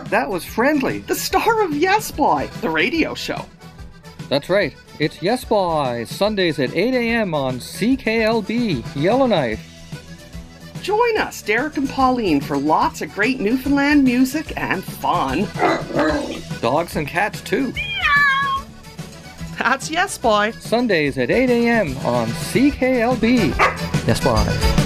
That was Friendly, the star of Yes Boy, the radio show. That's right. It's Yes Boy, Sundays at 8 a.m. on CKLB, Yellowknife. Join us, Derek and Pauline, for lots of great Newfoundland music and fun. Dogs and cats, too. That's Yes Boy. Sundays at 8 a.m. on CKLB. Yes Boy.